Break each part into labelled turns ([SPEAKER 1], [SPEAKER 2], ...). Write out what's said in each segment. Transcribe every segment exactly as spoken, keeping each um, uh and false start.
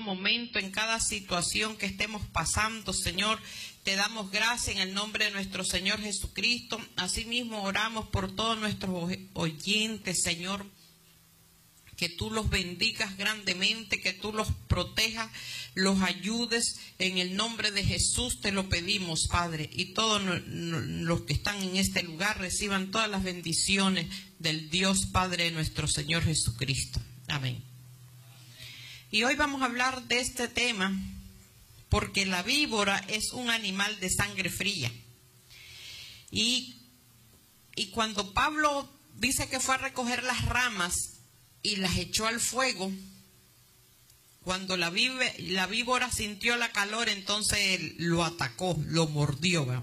[SPEAKER 1] momento, en cada situación que estemos pasando, Señor. Te damos gracias en el nombre de nuestro Señor Jesucristo. Asimismo oramos por todos nuestros oyentes, Señor. Que tú los bendigas grandemente, que tú los protejas, los ayudes. En el nombre de Jesús te lo pedimos, Padre. Y todos los que están en este lugar reciban todas las bendiciones del Dios Padre de nuestro Señor Jesucristo. Amén. Y hoy vamos a hablar de este tema, porque la víbora es un animal de sangre fría. Y, y cuando Pablo dice que fue a recoger las ramas y las echó al fuego, cuando la, vive, la víbora sintió la calor, entonces él lo atacó, lo mordió, ¿verdad?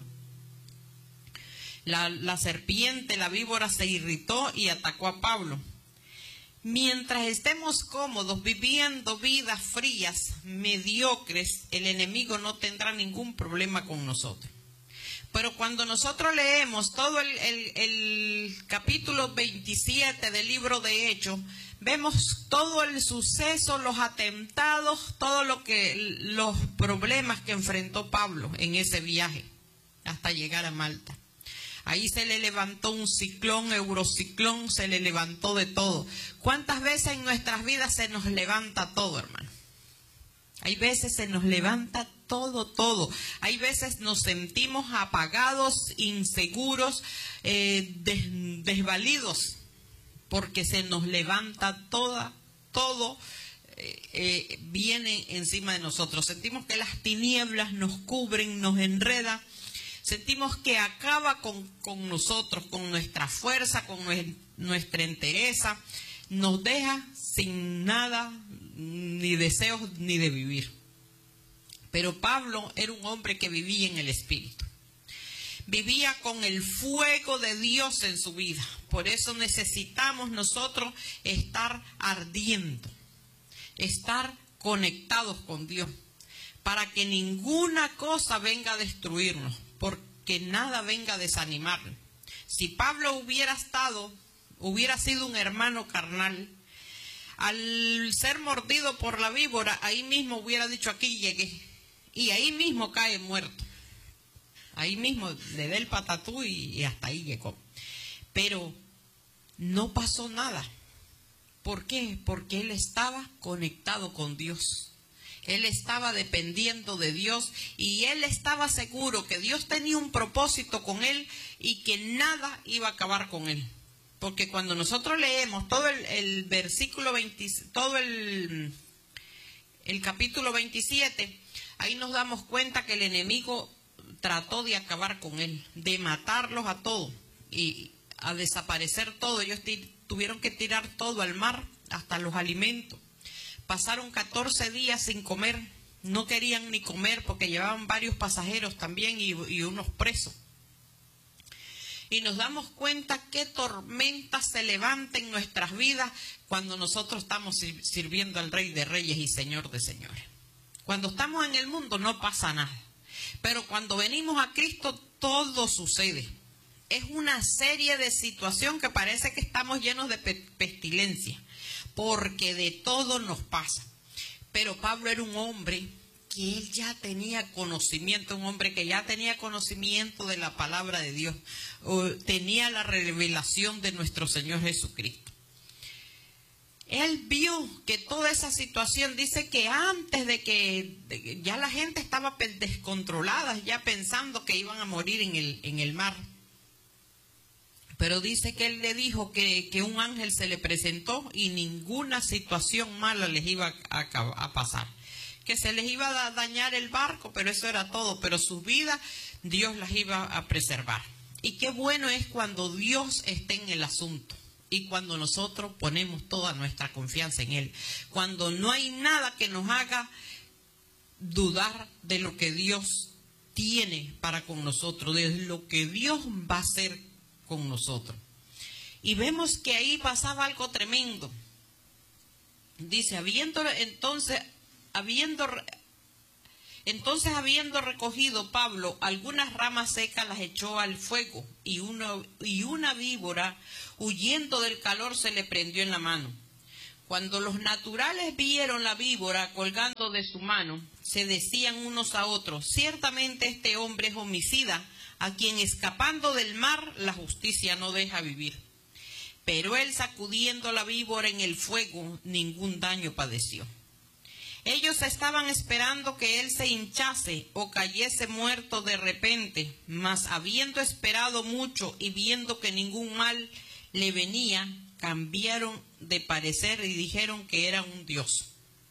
[SPEAKER 1] La, la serpiente, la víbora se irritó y atacó a Pablo. Mientras estemos cómodos viviendo vidas frías, mediocres, el enemigo no tendrá ningún problema con nosotros. Pero cuando nosotros leemos todo el, el, el capítulo veintisiete del libro de Hechos, vemos todo el suceso, los atentados, todo lo que, los problemas que enfrentó Pablo en ese viaje hasta llegar a Malta. Ahí se le levantó un ciclón, eurociclón, se le levantó de todo. ¿Cuántas veces en nuestras vidas se nos levanta todo, hermano? Hay veces se nos levanta todo, todo. Hay veces nos sentimos apagados, inseguros, eh, des, desvalidos, porque se nos levanta toda, todo eh, eh, viene encima de nosotros. Sentimos que las tinieblas nos cubren, nos enredan. Sentimos que acaba con, con nosotros, con nuestra fuerza, con nuestra entereza. Nos deja sin nada, ni deseos, ni de vivir. Pero Pablo era un hombre que vivía en el Espíritu. Vivía con el fuego de Dios en su vida. Por eso necesitamos nosotros estar ardiendo, estar conectados con Dios, para que ninguna cosa venga a destruirnos, porque nada venga a desanimarnos. Si Pablo hubiera estado, hubiera sido un hermano carnal, al ser mordido por la víbora, ahí mismo hubiera dicho: aquí llegué, y ahí mismo cae muerto. Ahí mismo le da el patatú y, y hasta ahí llegó. Pero no pasó nada. ¿Por qué? Porque él estaba conectado con Dios. Él estaba dependiendo de Dios y él estaba seguro que Dios tenía un propósito con él y que nada iba a acabar con él. Porque cuando nosotros leemos todo el, el versículo veinte, todo el, el capítulo veintisiete, ahí nos damos cuenta que el enemigo trató de acabar con él, de matarlos a todos y a desaparecer todo. Ellos tuvieron que tirar todo al mar, hasta los alimentos. Pasaron catorce días sin comer, no querían ni comer porque llevaban varios pasajeros también y, y unos presos. Y nos damos cuenta qué tormenta se levanta en nuestras vidas cuando nosotros estamos sirviendo al Rey de Reyes y Señor de Señores. Cuando estamos en el mundo no pasa nada, pero cuando venimos a Cristo todo sucede. Es una serie de situaciones que parece que estamos llenos de pestilencia, porque de todo nos pasa. Pero Pablo era un hombre que él ya tenía conocimiento, un hombre que ya tenía conocimiento de la palabra de Dios, tenía la revelación de nuestro Señor Jesucristo. Él vio que toda esa situación, dice que antes de que de que ya la gente estaba descontrolada, ya pensando que iban a morir en el, en el mar. Pero dice que él le dijo que, que un ángel se le presentó y ninguna situación mala les iba a, a, a pasar. Que se les iba a dañar el barco, pero eso era todo. Pero sus vidas, Dios las iba a preservar. Y qué bueno es cuando Dios esté en el asunto. Y cuando nosotros ponemos toda nuestra confianza en Él. Cuando no hay nada que nos haga dudar de lo que Dios tiene para con nosotros, de lo que Dios va a hacer con nosotros. Y vemos que ahí pasaba algo tremendo. Dice, habiendo entonces, habiendo, entonces habiendo recogido Pablo algunas ramas secas, las echó al fuego, y una, y una víbora, huyendo del calor, se le prendió en la mano. Cuando los naturales vieron la víbora colgando de su mano, se decían unos a otros: ciertamente este hombre es homicida, a quien escapando del mar la justicia no deja vivir. Pero él, sacudiendo la víbora en el fuego, ningún daño padeció. Ellos estaban esperando que él se hinchase o cayese muerto de repente, mas habiendo esperado mucho y viendo que ningún mal le venía, cambiaron de parecer y dijeron que era un dios.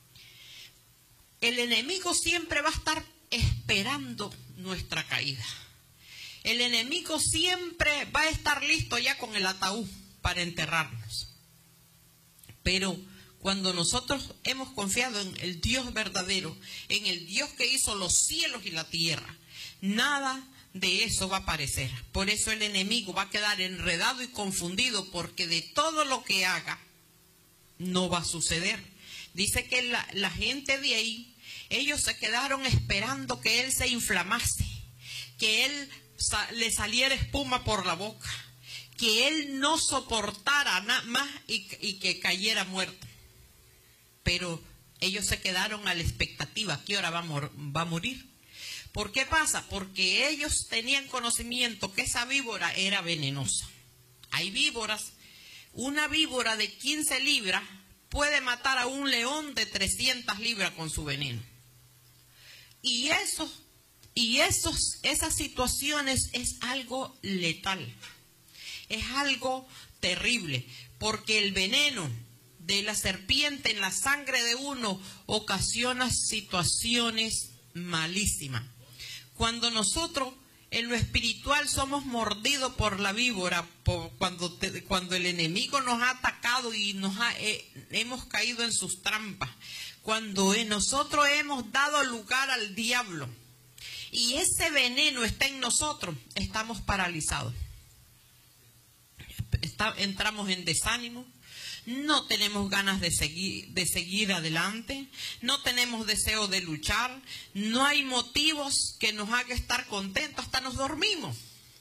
[SPEAKER 1] El enemigo siempre va a estar esperando nuestra caída. El enemigo siempre va a estar listo ya con el ataúd para enterrarnos. Pero cuando nosotros hemos confiado en el Dios verdadero, en el Dios que hizo los cielos y la tierra, nada de eso va a aparecer. Por eso el enemigo va a quedar enredado y confundido, porque de todo lo que haga no va a suceder. Dice que la, la gente de ahí, ellos se quedaron esperando que él se inflamase, que él sa le saliera espuma por la boca, que él no soportara nada más y, y que cayera muerto. Pero ellos se quedaron a la expectativa: ¿qué hora va a, mor va a morir? ¿Por qué pasa? Porque ellos tenían conocimiento que esa víbora era venenosa. Hay víboras, una víbora de quince libras puede matar a un león de trescientas libras con su veneno. Y eso, y esos, esas situaciones es algo letal, es algo terrible, porque el veneno de la serpiente en la sangre de uno ocasiona situaciones malísimas. Cuando nosotros en lo espiritual somos mordidos por la víbora, por cuando, te, cuando el enemigo nos ha atacado y nos ha, eh, hemos caído en sus trampas, cuando eh, nosotros hemos dado lugar al diablo y ese veneno está en nosotros, estamos paralizados. Está, entramos en desánimo. No tenemos ganas de seguir, de seguir adelante, no tenemos deseo de luchar, no hay motivos que nos haga estar contentos, hasta nos dormimos.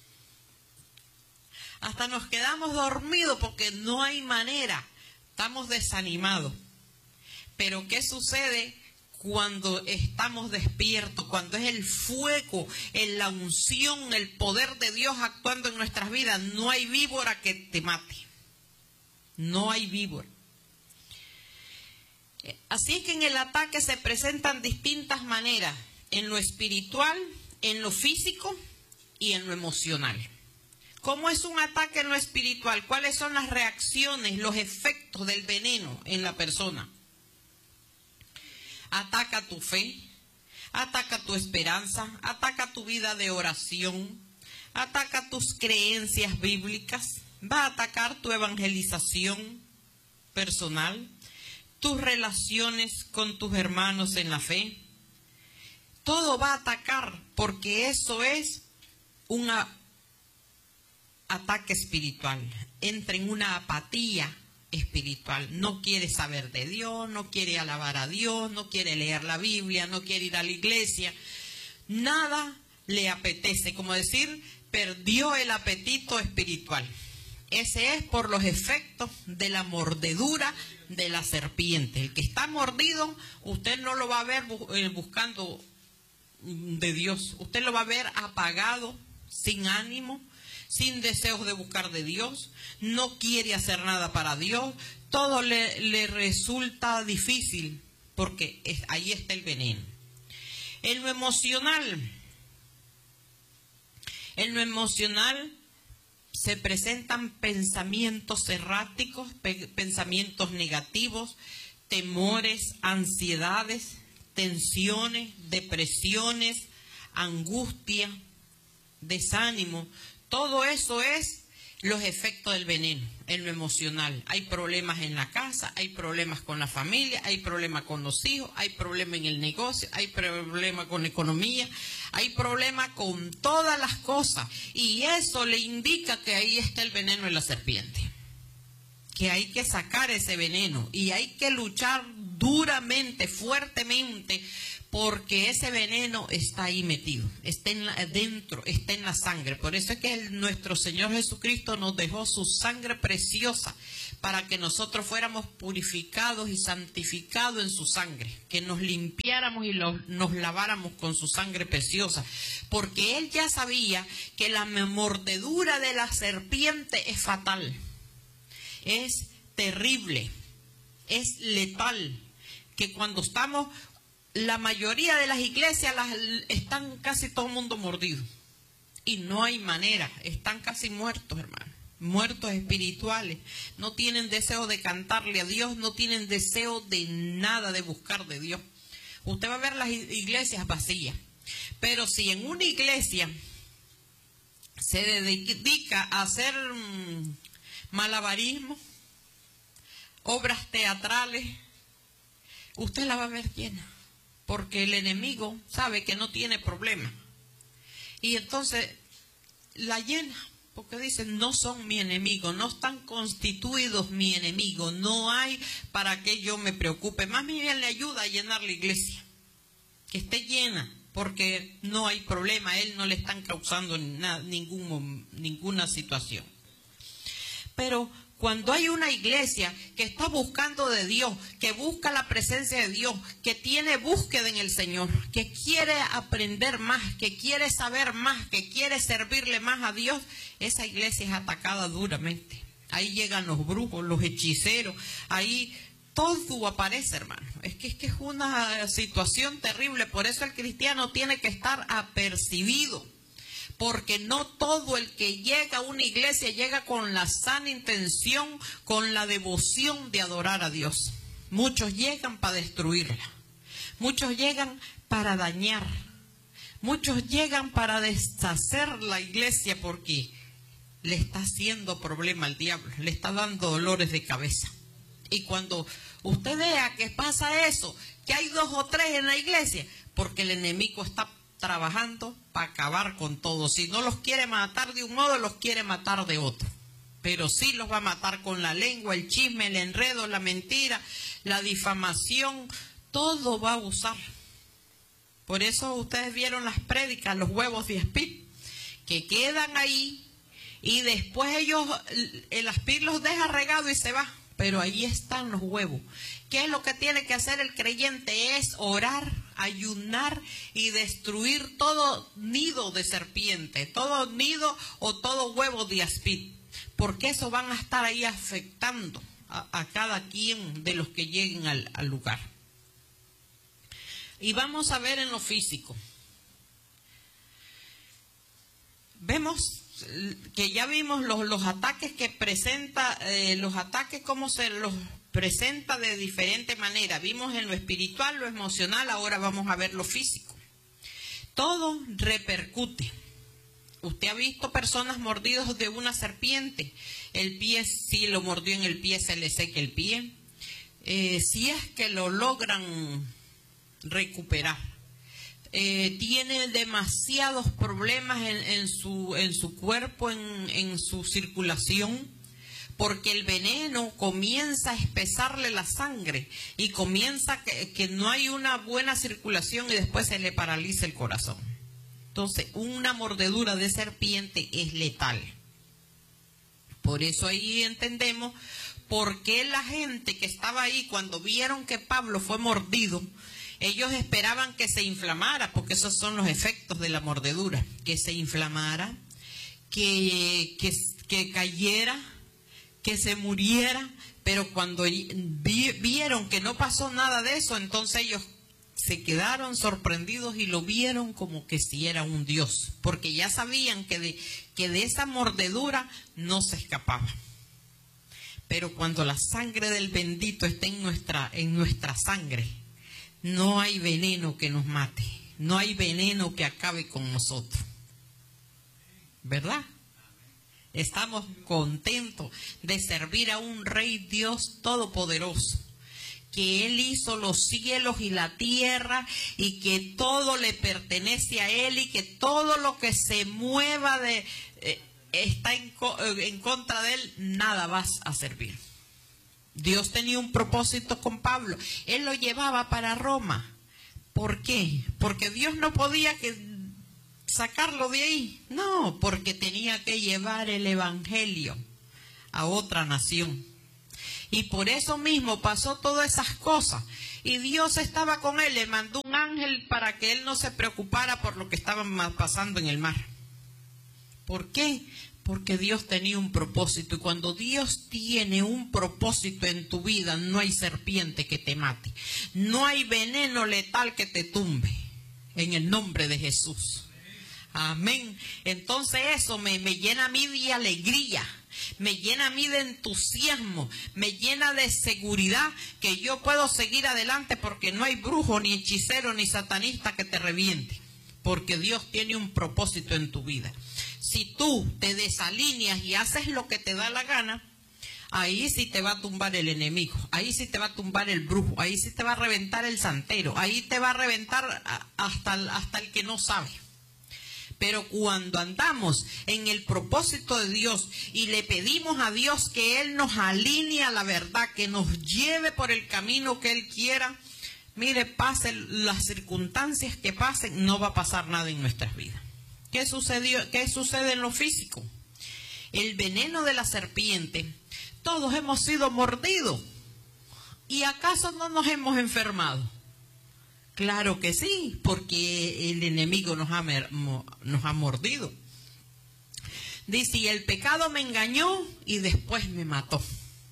[SPEAKER 1] Hasta nos quedamos dormidos porque no hay manera, estamos desanimados. Pero ¿qué sucede cuando estamos despiertos? Cuando es el fuego, en la unción, el poder de Dios actuando en nuestras vidas, no hay víbora que te mate. No hay víbora. Así es que en el ataque se presentan distintas maneras, en lo espiritual, en lo físico y en lo emocional. ¿Cómo es un ataque en lo espiritual? ¿Cuáles son las reacciones, los efectos del veneno en la persona? Ataca tu fe, ataca tu esperanza, ataca tu vida de oración, ataca tus creencias bíblicas. Va a atacar tu evangelización personal, tus relaciones con tus hermanos en la fe. Todo va a atacar, porque eso es un ataque espiritual. Entra en una apatía espiritual. No quiere saber de Dios, no quiere alabar a Dios, no quiere leer la Biblia, no quiere ir a la iglesia. Nada le apetece, como decir, perdió el apetito espiritual. Ese es por los efectos de la mordedura de la serpiente. El que está mordido, usted no lo va a ver buscando de Dios. Usted lo va a ver apagado, sin ánimo, sin deseos de buscar de Dios. No quiere hacer nada para Dios. Todo le, le resulta difícil porque es, ahí está el veneno. En lo emocional, en lo emocional, se presentan pensamientos erráticos, pe pensamientos negativos, temores, ansiedades, tensiones, depresiones, angustia, desánimo. Todo eso es los efectos del veneno en lo emocional. Hay problemas en la casa, hay problemas con la familia, hay problemas con los hijos, hay problemas en el negocio, hay problemas con la economía, hay problemas con todas las cosas. Y eso le indica que ahí está el veneno de la serpiente. Que hay que sacar ese veneno y hay que luchar duramente, fuertemente, porque ese veneno está ahí metido, está en la, dentro, está en la sangre. Por eso es que el, nuestro Señor Jesucristo nos dejó su sangre preciosa para que nosotros fuéramos purificados y santificados en su sangre, que nos limpiáramos y lo, nos laváramos con su sangre preciosa, porque él ya sabía que la mordedura de la serpiente es fatal, es terrible, es letal, que cuando estamos, la mayoría de las iglesias las, están casi todo el mundo mordido, y no hay manera, están casi muertos, hermano. Muertos espirituales, no tienen deseo de cantarle a Dios, no tienen deseo de nada, de buscar de Dios. Usted va a ver las iglesias vacías, pero si en una iglesia se dedica a hacer malabarismo, obras teatrales, usted la va a ver llena, porque el enemigo sabe que no tiene problema, y entonces la llena. Porque dicen, no son mi enemigo, no están constituidos mi enemigo, no hay para que yo me preocupe. Más bien le ayuda a llenar la iglesia, que esté llena, porque no hay problema, a él no le están causando nada, ningún, ninguna situación. Pero cuando hay una iglesia que está buscando de Dios, que busca la presencia de Dios, que tiene búsqueda en el Señor, que quiere aprender más, que quiere saber más, que quiere servirle más a Dios, esa iglesia es atacada duramente. Ahí llegan los brujos, los hechiceros, ahí todo aparece, hermano. Es que, es que es una situación terrible, por eso el cristiano tiene que estar apercibido. Porque no todo el que llega a una iglesia llega con la sana intención, con la devoción de adorar a Dios. Muchos llegan para destruirla. Muchos llegan para dañar. Muchos llegan para deshacer la iglesia porque le está haciendo problema al diablo, le está dando dolores de cabeza. Y cuando usted vea que pasa eso, que hay dos o tres en la iglesia, porque el enemigo está trabajando para acabar con todo. Si no los quiere matar de un modo, los quiere matar de otro. Pero sí los va a matar con la lengua, el chisme, el enredo, la mentira, la difamación, todo va a usar. Por eso ustedes vieron las prédicas, los huevos de Aspid, que quedan ahí y después ellos, el Aspid los deja regado y se va. Pero ahí están los huevos. ¿Qué es lo que tiene que hacer el creyente? Es orar, ayunar y destruir todo nido de serpiente, todo nido o todo huevo de Aspid, porque eso van a estar ahí afectando a, a cada quien de los que lleguen al, al lugar. Y vamos a ver en lo físico. Vemos que ya vimos los, los ataques que presenta, eh, los ataques cómo se los presenta de diferente manera. Vimos en lo espiritual, lo emocional, ahora vamos a ver lo físico. Todo repercute. Usted ha visto personas mordidas de una serpiente. El pie, si lo mordió en el pie, se le seca el pie. Eh, si es que lo logran recuperar. Eh, tiene demasiados problemas en, en, su, en su cuerpo, en, en su circulación, porque el veneno comienza a espesarle la sangre y comienza que, que no hay una buena circulación y después se le paraliza el corazón. Entonces, una mordedura de serpiente es letal. Por eso ahí entendemos por qué la gente que estaba ahí, cuando vieron que Pablo fue mordido, ellos esperaban que se inflamara, porque esos son los efectos de la mordedura, que se inflamara, que, que, que cayera, que se muriera, pero cuando vi, vieron que no pasó nada de eso, entonces ellos se quedaron sorprendidos y lo vieron como que si era un dios, porque ya sabían que de, que de esa mordedura no se escapaba. Pero cuando la sangre del bendito está en nuestra, en nuestra sangre, no hay veneno que nos mate, no hay veneno que acabe con nosotros, ¿verdad? Estamos contentos de servir a un Rey Dios Todopoderoso, que Él hizo los cielos y la tierra y que todo le pertenece a Él y que todo lo que se mueva de eh, está en, en contra de Él, nada va a servir. Dios tenía un propósito con Pablo. Él lo llevaba para Roma. ¿Por qué? Porque Dios no podía que sacarlo de ahí. No, porque tenía que llevar el evangelio a otra nación. Y por eso mismo pasó todas esas cosas. Y Dios estaba con él, le mandó un ángel para que él no se preocupara por lo que estaba pasando en el mar. ¿Por qué? Porque Dios tenía un propósito. Y cuando Dios tiene un propósito en tu vida, no hay serpiente que te mate. No hay veneno letal que te tumbe. En el nombre de Jesús. Amén. Entonces eso me, me llena a mí de alegría. Me llena a mí de entusiasmo, me llena de seguridad que yo puedo seguir adelante porque no hay brujo, ni hechicero, ni satanista que te reviente. Porque Dios tiene un propósito en tu vida. Si tú te desalineas y haces lo que te da la gana, ahí sí te va a tumbar el enemigo, ahí sí te va a tumbar el brujo, ahí sí te va a reventar el santero, ahí te va a reventar hasta, hasta el que no sabe. Pero cuando andamos en el propósito de Dios y le pedimos a Dios que Él nos alinee a la verdad, que nos lleve por el camino que Él quiera, mire, pasen las circunstancias que pasen, no va a pasar nada en nuestras vidas. ¿Qué sucedió? ¿Qué sucede en lo físico? El veneno de la serpiente, todos hemos sido mordidos. ¿Y acaso no nos hemos enfermado? Claro que sí, porque el enemigo nos ha, nos ha mordido. Dice, y el pecado me engañó y después me mató.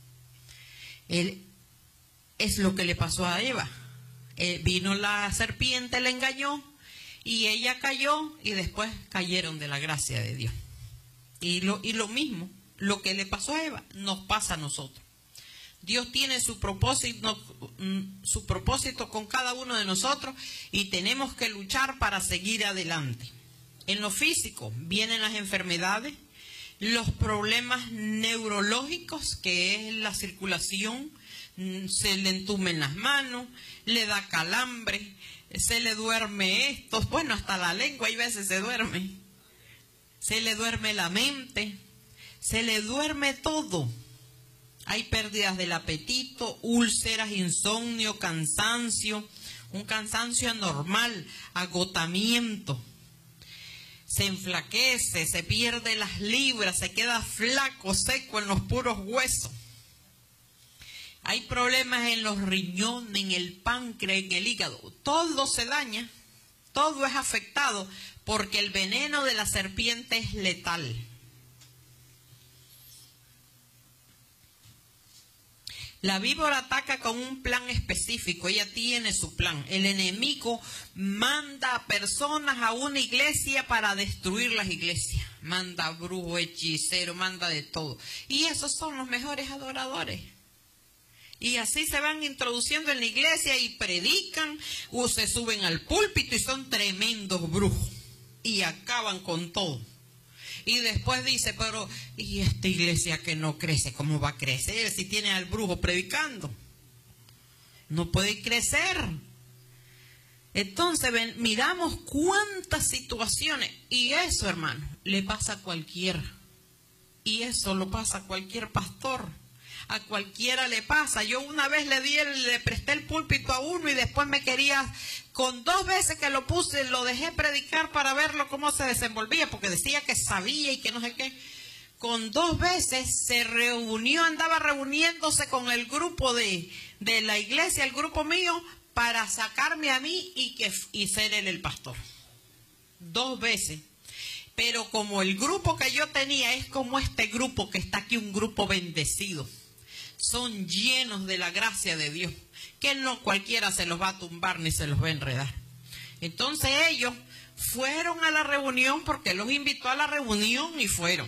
[SPEAKER 1] Él, es lo que le pasó a Eva. Eh, vino la serpiente, la engañó y ella cayó y después cayeron de la gracia de Dios. Y lo, y lo mismo, lo que le pasó a Eva, nos pasa a nosotros. Dios tiene su propósito, su propósito con cada uno de nosotros y tenemos que luchar para seguir adelante. En lo físico vienen las enfermedades, los problemas neurológicos, que es la circulación, se le entumen las manos, le da calambre, se le duerme esto, bueno, hasta la lengua hay veces se duerme, se le duerme la mente, se le duerme todo. Hay pérdidas del apetito, úlceras, insomnio, cansancio, un cansancio anormal, agotamiento. Se enflaquece, se pierde las libras, se queda flaco, seco en los puros huesos. Hay problemas en los riñones, en el páncreas, en el hígado. Todo se daña, todo es afectado porque el veneno de la serpiente es letal. La víbora ataca con un plan específico, ella tiene su plan. El enemigo manda a personas a una iglesia para destruir las iglesias. Manda brujo, hechicero, manda de todo. Y esos son los mejores adoradores. Y así se van introduciendo en la iglesia y predican, o se suben al púlpito y son tremendos brujos. Y acaban con todo. Y después dice, pero ¿y esta iglesia que no crece? ¿Cómo va a crecer si tiene al brujo predicando? No puede crecer. Entonces ven, miramos cuántas situaciones. Y eso, hermano, le pasa a cualquiera. Y eso lo pasa a cualquier pastor. A cualquiera le pasa. Yo una vez le di el, le presté el púlpito a uno y después me quería, con dos veces que lo puse, lo dejé predicar para verlo cómo se desenvolvía, porque decía que sabía y que no sé qué. Con dos veces se reunió, andaba reuniéndose con el grupo de, de la iglesia, el grupo mío, para sacarme a mí y, que, y ser él el pastor. Dos veces. Pero como el grupo que yo tenía es como este grupo que está aquí, un grupo bendecido. Son llenos de la gracia de Dios, que no cualquiera se los va a tumbar ni se los va a enredar. Entonces ellos fueron a la reunión porque los invitó a la reunión y fueron.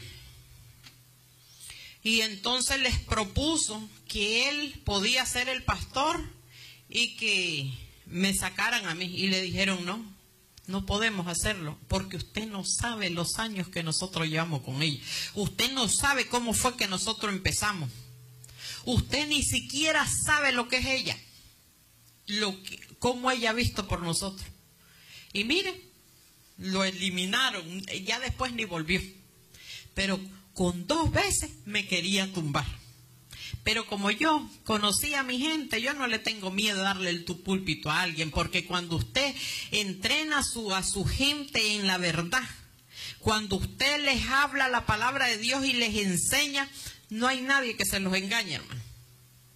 [SPEAKER 1] Y entonces les propuso que él podía ser el pastor y que me sacaran a mí. Y le dijeron, no, no podemos hacerlo porque usted no sabe los años que nosotros llevamos con ella. Usted no sabe cómo fue que nosotros empezamos. Usted ni siquiera sabe lo que es ella, lo que, cómo ella ha visto por nosotros. Y miren, lo eliminaron, ya después ni volvió. Pero con dos veces me quería tumbar. Pero como yo conocí a mi gente, yo no le tengo miedo a darle el tu púlpito a alguien, porque cuando usted entrena a su, a su gente en la verdad, cuando usted les habla la palabra de Dios y les enseña, no hay nadie que se los engañe, hermano.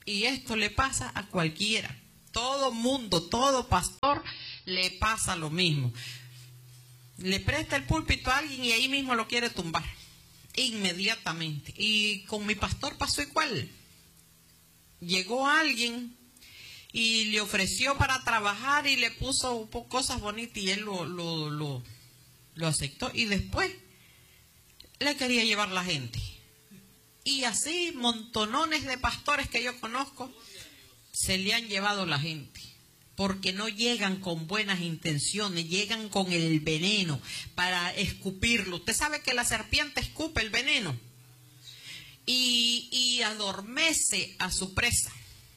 [SPEAKER 1] Y esto le pasa a cualquiera. Todo mundo, todo pastor le pasa lo mismo. Le presta el púlpito a alguien y ahí mismo lo quiere tumbar. Inmediatamente. Y con mi pastor pasó igual. Llegó alguien y le ofreció para trabajar y le puso cosas bonitas y él lo, lo, lo, lo aceptó. Y después le quería llevar la gente. Y así montonones de pastores que yo conozco se le han llevado la gente. Porque no llegan con buenas intenciones, llegan con el veneno para escupirlo. Usted sabe que la serpiente escupe el veneno y, y adormece a su presa.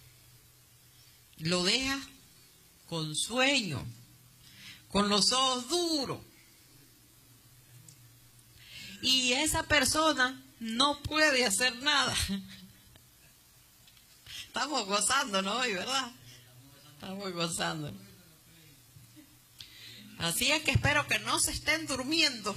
[SPEAKER 1] Lo deja con sueño, con los ojos duros. Y esa persona no puede hacer nada. Estamos gozando, ¿no? ¿Verdad? Estamos gozando. Así es que espero que no se estén durmiendo,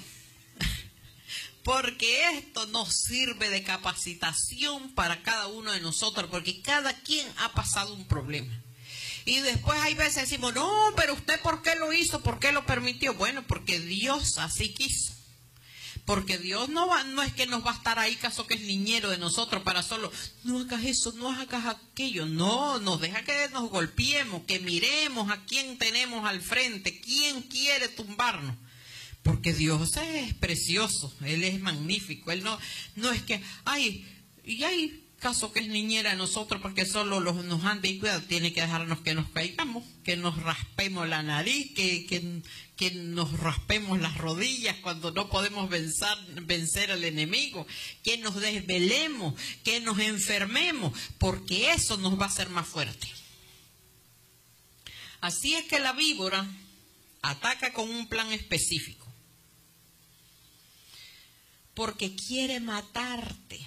[SPEAKER 1] porque esto nos sirve de capacitación para cada uno de nosotros, porque cada quien ha pasado un problema. Y después hay veces decimos, no, pero usted ¿por qué lo hizo? ¿Por qué lo permitió? Bueno, porque Dios así quiso. Porque Dios no va, no es que nos va a estar ahí caso que es niñero de nosotros para solo, no hagas eso, no hagas aquello. No, nos deja que nos golpeemos, que miremos a quién tenemos al frente, quién quiere tumbarnos. Porque Dios es precioso, Él es magnífico. Él no, no es que, ay, y hay caso que es niñera de nosotros porque solo los, nos anda y cuidado, tiene que dejarnos que nos caigamos, que nos raspemos la nariz, que, que, que nos raspemos las rodillas cuando no podemos vencer, vencer al enemigo, que nos desvelemos, que nos enfermemos, porque eso nos va a hacer más fuerte. Así es que la víbora ataca con un plan específico, porque quiere matarte.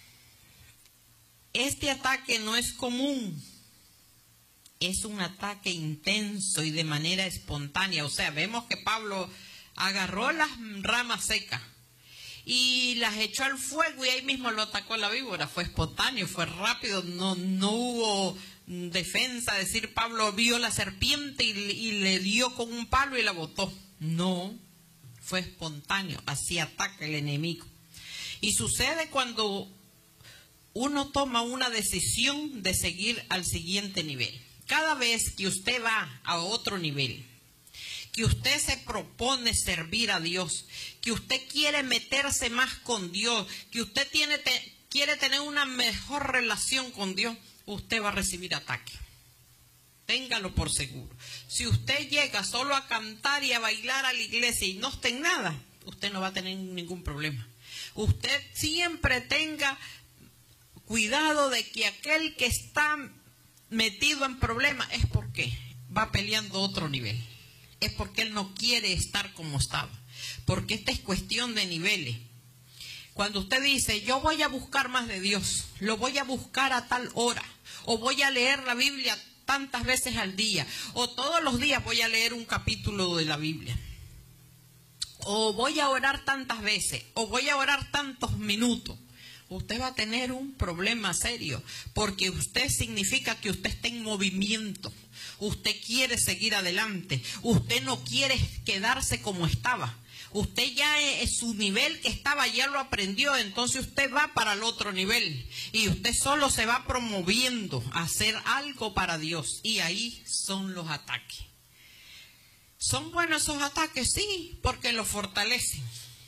[SPEAKER 1] Este ataque no es común, es un ataque intenso y de manera espontánea. O sea, vemos que Pablo agarró las ramas secas y las echó al fuego y ahí mismo lo atacó la víbora. Fue espontáneo, fue rápido, no, no hubo defensa. Decir, Pablo vio la serpiente y, y le dio con un palo y la botó. No, fue espontáneo, así ataca el enemigo. Y sucede cuando uno toma una decisión de seguir al siguiente nivel. Cada vez que usted va a otro nivel, que usted se propone servir a Dios, que usted quiere meterse más con Dios, que usted tiene, te, quiere tener una mejor relación con Dios, usted va a recibir ataque. Téngalo por seguro. Si usted llega solo a cantar y a bailar a la iglesia y no está en nada, usted no va a tener ningún problema. Usted siempre tenga cuidado de que aquel que está metido en problemas es porque va peleando otro nivel. Es porque él no quiere estar como estaba. Porque esta es cuestión de niveles. Cuando usted dice, yo voy a buscar más de Dios, lo voy a buscar a tal hora, o voy a leer la Biblia tantas veces al día, o todos los días voy a leer un capítulo de la Biblia, o voy a orar tantas veces, o voy a orar tantos minutos, usted va a tener un problema serio, porque usted significa que usted está en movimiento, usted quiere seguir adelante, usted no quiere quedarse como estaba, usted ya es su nivel que estaba, ya lo aprendió, entonces usted va para el otro nivel, y usted solo se va promoviendo a hacer algo para Dios, y ahí son los ataques. ¿Son buenos esos ataques? Sí, porque los fortalecen.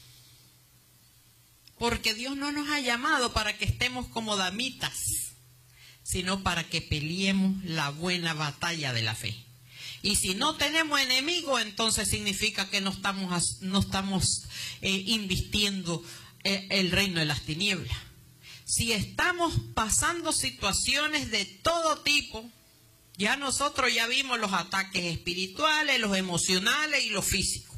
[SPEAKER 1] Porque Dios no nos ha llamado para que estemos como damitas, sino para que peleemos la buena batalla de la fe. Y si no tenemos enemigo, entonces significa que no estamos, no estamos eh, invirtiendo eh, el reino de las tinieblas. Si estamos pasando situaciones de todo tipo, ya nosotros ya vimos los ataques espirituales, los emocionales y los físicos.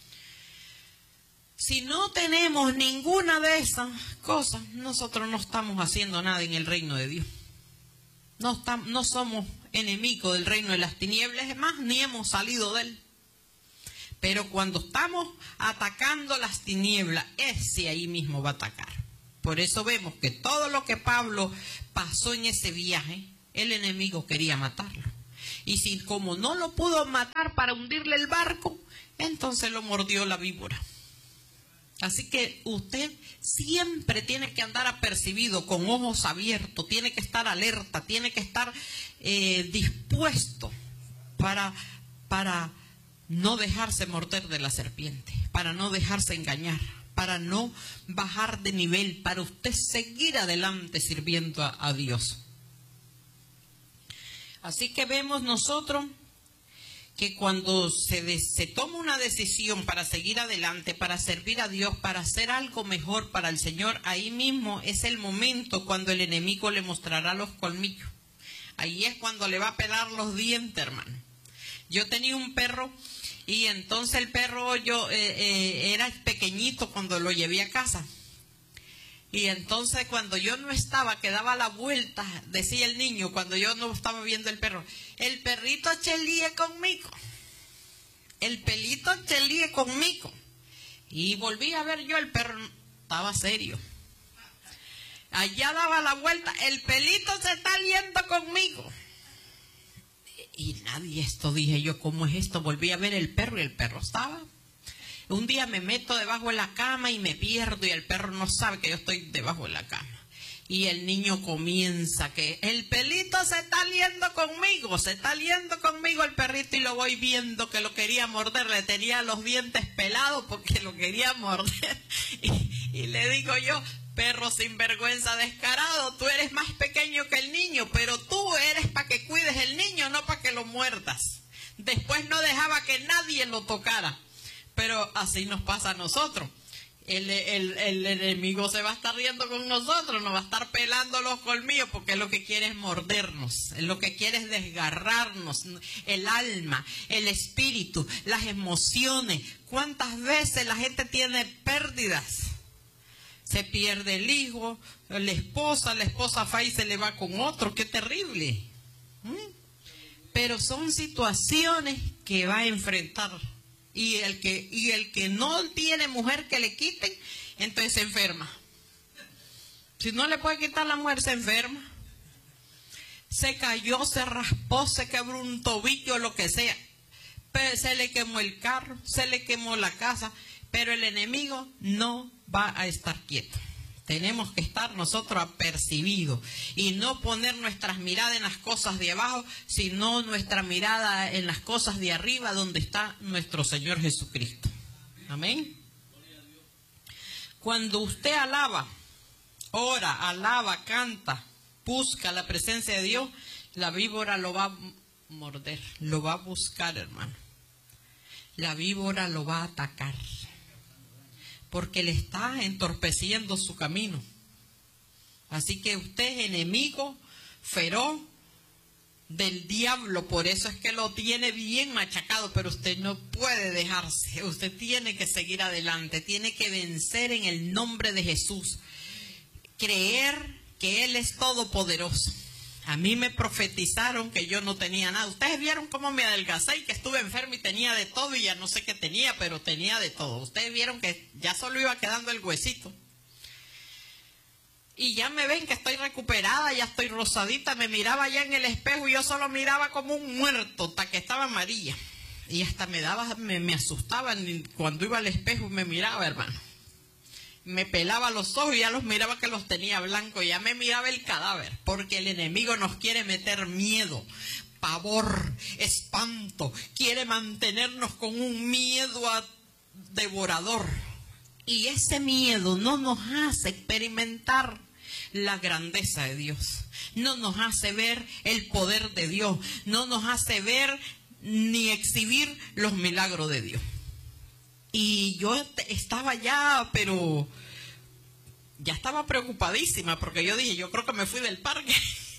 [SPEAKER 1] Si no tenemos ninguna de esas cosas, nosotros no estamos haciendo nada en el reino de Dios. No, estamos, no somos enemigos del reino de las tinieblas, es más, ni hemos salido de él. Pero cuando estamos atacando las tinieblas, ese ahí mismo va a atacar. Por eso vemos que todo lo que Pablo pasó en ese viaje el enemigo quería matarlo. Y si como no lo pudo matar para hundirle el barco, entonces lo mordió la víbora. Así que usted siempre tiene que andar apercibido, con ojos abiertos, tiene que estar alerta, tiene que estar eh, dispuesto para, para no dejarse morder de la serpiente, para no dejarse engañar, para no bajar de nivel, para usted seguir adelante sirviendo a, a Dios. Así que vemos nosotros que cuando se, de, se toma una decisión para seguir adelante, para servir a Dios, para hacer algo mejor para el Señor, ahí mismo es el momento cuando el enemigo le mostrará los colmillos. Ahí es cuando le va a pelar los dientes, hermano. Yo tenía un perro y entonces el perro yo eh, eh, era pequeñito cuando lo llevé a casa. Y entonces cuando yo no estaba, que daba la vuelta, decía el niño, cuando yo no estaba viendo el perro, el perrito chelíe conmigo, el pelito chelíe conmigo. Y volví a ver yo, el perro estaba serio. Allá daba la vuelta, el pelito se está liendo conmigo. Y nadie esto, dije yo, ¿cómo es esto? Volví a ver el perro y el perro estaba. Un día me meto debajo de la cama y me pierdo y el perro no sabe que yo estoy debajo de la cama. Y el niño comienza que el pelito se está liendo conmigo, se está liendo conmigo el perrito, y lo voy viendo que lo quería morder, le tenía los dientes pelados porque lo quería morder. Y, y le digo yo, perro sinvergüenza descarado, tú eres más pequeño que el niño, pero tú eres para que cuides el niño, no para que lo muerdas. Después no dejaba que nadie lo tocara. Pero así nos pasa a nosotros. El, el, el enemigo se va a estar riendo con nosotros, nos va a estar pelando los colmillos, porque lo que quiere es mordernos, lo que quiere es desgarrarnos el alma, el espíritu, las emociones. ¿Cuántas veces la gente tiene pérdidas? Se pierde el hijo, la esposa, la esposa fa y se le va con otro, qué terrible. ¿Mm? Pero son situaciones que va a enfrentar. Y el que y el que no tiene mujer que le quiten, entonces se enferma. Si no le puede quitar la mujer, se enferma. Se cayó, se raspó, se quebró un tobillo, lo que sea. Pero se le quemó el carro, se le quemó la casa, pero el enemigo no va a estar quieto. Tenemos que estar nosotros apercibidos y no poner nuestras miradas en las cosas de abajo, sino nuestra mirada en las cosas de arriba, donde está nuestro Señor Jesucristo. Amén. Cuando usted alaba, ora, alaba, canta, busca la presencia de Dios, la víbora lo va a morder, lo va a buscar, hermano. La víbora lo va a atacar, porque le está entorpeciendo su camino. Así que usted es enemigo feroz del diablo, por eso es que lo tiene bien machacado, pero usted no puede dejarse, usted tiene que seguir adelante, tiene que vencer en el nombre de Jesús, creer que Él es todopoderoso. A mí me profetizaron que yo no tenía nada. Ustedes vieron cómo me adelgacé y que estuve enfermo y tenía de todo, y ya no sé qué tenía, pero tenía de todo. Ustedes vieron que ya solo iba quedando el huesito. Y ya me ven que estoy recuperada, ya estoy rosadita. Me miraba ya en el espejo y yo solo miraba como un muerto, hasta que estaba amarilla. Y hasta me daba, me, me asustaba cuando iba al espejo y me miraba, hermano. Me pelaba los ojos y ya los miraba que los tenía blancos, ya me miraba el cadáver, porque el enemigo nos quiere meter miedo, pavor, espanto, quiere mantenernos con un miedo a devorador. Y ese miedo no nos hace experimentar la grandeza de Dios, no nos hace ver el poder de Dios, no nos hace ver ni exhibir los milagros de Dios. Y yo estaba ya, pero ya estaba preocupadísima, porque yo dije, yo creo que me fui del parque.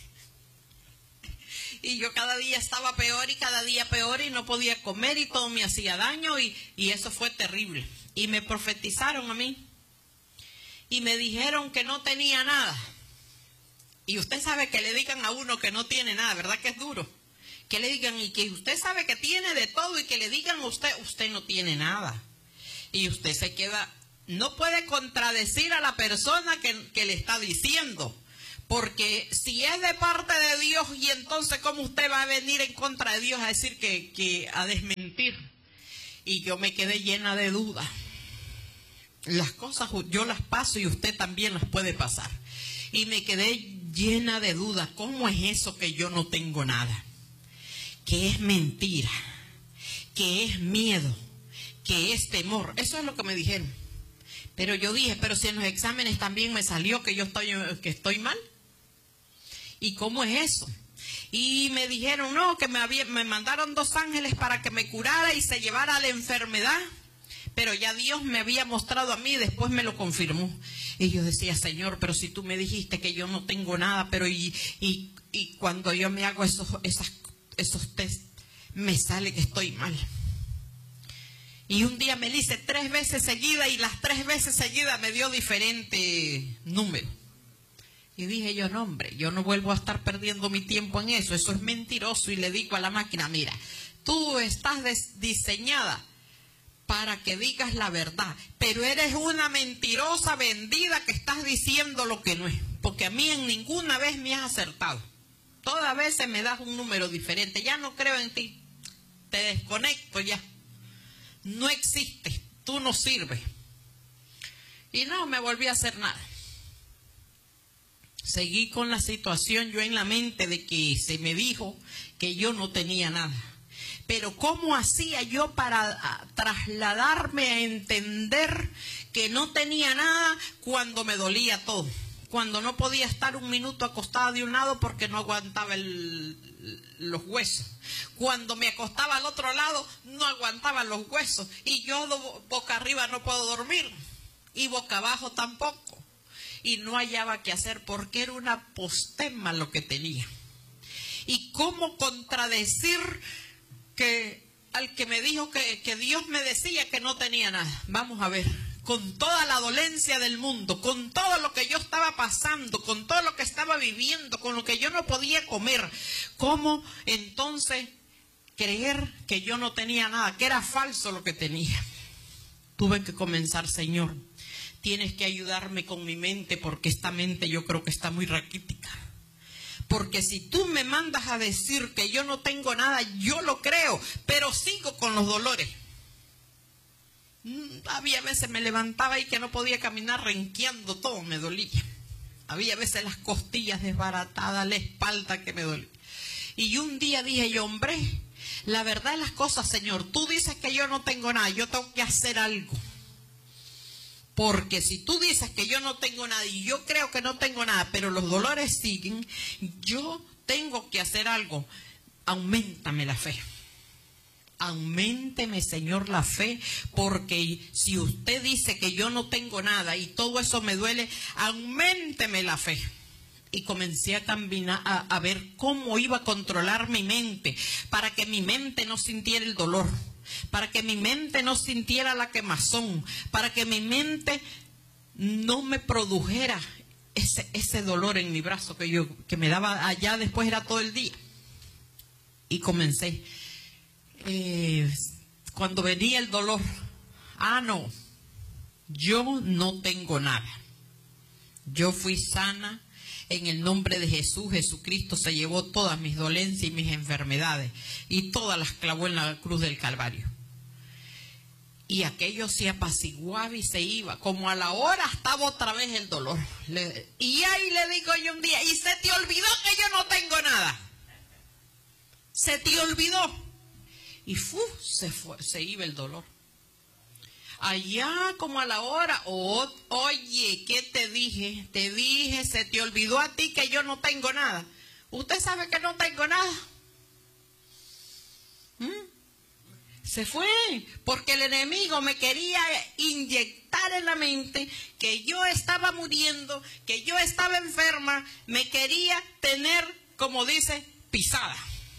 [SPEAKER 1] Y yo cada día estaba peor y cada día peor y no podía comer y todo me hacía daño y, y eso fue terrible. Y me profetizaron a mí y me dijeron que no tenía nada. Y usted sabe que le digan a uno que no tiene nada, ¿verdad que es duro? Que le digan, y que usted sabe que tiene de todo, y que le digan a usted, usted no tiene nada. Y usted se queda, no puede contradecir a la persona que, que le está diciendo, Porque si es de parte de Dios, y entonces ¿cómo usted va a venir en contra de Dios a decir que, que a desmentir? Y yo me quedé llena de dudas. Las cosas yo las paso y usted también las puede pasar. Y me quedé llena de dudas. ¿Cómo es eso que yo no tengo nada? Que es mentira, que es miedo, que es temor. Eso es lo que me dijeron. Pero yo dije, pero si en los exámenes también me salió que yo estoy, que estoy mal. ¿Y cómo es eso? Y me dijeron, no, que me, había, me mandaron dos ángeles para que me curara y se llevara la enfermedad. Pero ya Dios me había mostrado a mí y después me lo confirmó. Y yo decía, Señor, pero si tú me dijiste que yo no tengo nada, pero y, y, y cuando yo me hago esos, esas, esos test, me sale que estoy mal. Y un día me lo hice tres veces seguida y las tres veces seguidas me dio diferente número. Y dije yo, no hombre, yo no vuelvo a estar perdiendo mi tiempo en eso, eso es mentiroso. Y le digo a la máquina, mira, tú estás diseñada para que digas la verdad, pero eres una mentirosa vendida que estás diciendo lo que no es, porque a mí en ninguna vez me has acertado, todas veces me das un número diferente, ya no creo en ti, te desconecto ya, no existes, tú no sirves. Y no me volví a hacer nada. Seguí con la situación yo en la mente de que se me dijo que yo no tenía nada. Pero ¿cómo hacía yo para trasladarme a entender que no tenía nada cuando me dolía todo? Cuando no podía estar un minuto acostada de un lado porque no aguantaba el, los huesos. Cuando me acostaba al otro lado no aguantaba los huesos. Y yo boca arriba no puedo dormir. Y boca abajo tampoco. Y no hallaba qué hacer porque era una postema lo que tenía. Y cómo contradecir que al que me dijo que, que Dios me decía que no tenía nada. Vamos a ver, con toda la dolencia del mundo, con todo lo que yo estaba pasando, con todo lo que estaba viviendo, con lo que yo no podía comer, ¿cómo entonces creer que yo no tenía nada, que era falso lo que tenía? Tuve que comenzar, Señor, tienes que ayudarme con mi mente, porque esta mente yo creo que está muy raquítica. Porque si tú me mandas a decir que yo no tengo nada, yo lo creo, pero sigo con los dolores. Había veces me levantaba y que no podía caminar, renqueando, todo me dolía. Había veces las costillas desbaratadas, la espalda que me dolía. Y un día dije yo, hombre, la verdad de las cosas, Señor, tú dices que yo no tengo nada, yo tengo que hacer algo. Porque si tú dices que yo no tengo nada y yo creo que no tengo nada, pero los dolores siguen, yo tengo que hacer algo. Auméntame la fe. Auménteme, Señor, la fe, porque si usted dice que yo no tengo nada y todo eso me duele, auménteme la fe. Y comencé a caminar, a, a ver cómo iba a controlar mi mente, para que mi mente no sintiera el dolor, para que mi mente no sintiera la quemazón, para que mi mente no me produjera ese, ese dolor en mi brazo que, yo, que me daba allá, después era todo el día. Y comencé, eh, cuando venía el dolor, ah no, yo no tengo nada, yo fui sana. En el nombre de Jesús, Jesucristo se llevó todas mis dolencias y mis enfermedades y todas las clavó en la cruz del Calvario. Y aquello se apaciguaba y se iba. Como a la hora estaba otra vez el dolor. Le, y ahí le digo yo un día, y se te olvidó que yo no tengo nada. Se te olvidó. Y fu, se fue, se iba el dolor. Allá como a la hora, oh, oye, ¿qué te dije? Te dije, se te olvidó a ti que yo no tengo nada. ¿Usted sabe que no tengo nada? ¿Mm? Se fue, porque el enemigo me quería inyectar en la mente que yo estaba muriendo, que yo estaba enferma, me quería tener, como dice, pisada.